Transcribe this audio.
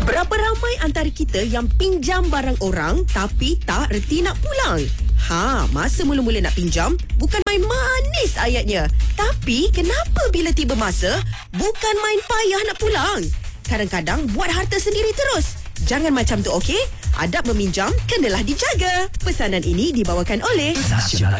Berapa ramai antara kita yang pinjam barang orang tapi tak reti nak pulang? Masa mula-mula nak pinjam, bukan main manis ayatnya. Tapi kenapa bila tiba masa, bukan main payah nak pulang? Kadang-kadang buat harta sendiri terus. Jangan macam tu, okey? Adab meminjam kenalah dijaga. Pesanan ini dibawakan oleh